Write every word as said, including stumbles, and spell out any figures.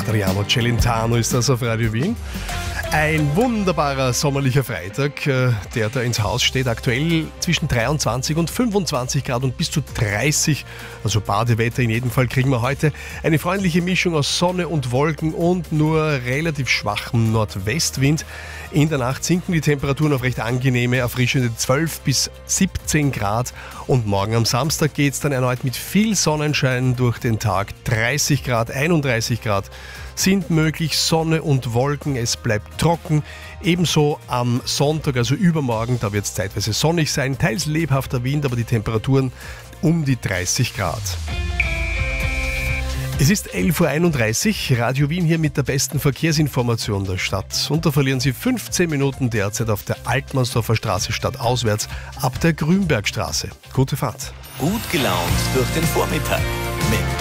Adriano Celentano ist das auf Radio Wien. Ein wunderbarer sommerlicher Freitag, der da ins Haus steht. Aktuell zwischen dreiundzwanzig und fünfundzwanzig Grad und bis zu dreißig. Also Badewetter in jedem Fall kriegen wir heute. Eine freundliche Mischung aus Sonne und Wolken und nur relativ schwachem Nordwestwind. In der Nacht sinken die Temperaturen auf recht angenehme, erfrischende zwölf bis siebzehn Grad. Und morgen am Samstag geht es dann erneut mit viel Sonnenschein durch den Tag. dreißig Grad, einunddreißig Grad sind möglich, Sonne und Wolken, es bleibt trocken. Ebenso am Sonntag, also übermorgen, da wird es zeitweise sonnig sein, teils lebhafter Wind, aber die Temperaturen um die dreißig Grad. Es ist elf Uhr einunddreißig, Radio Wien hier mit der besten Verkehrsinformation der Stadt. Und da verlieren Sie fünfzehn Minuten derzeit auf der Altmannsdorfer Straße stadtauswärts ab der Grünbergstraße. Gute Fahrt. Gut gelaunt durch den Vormittag mit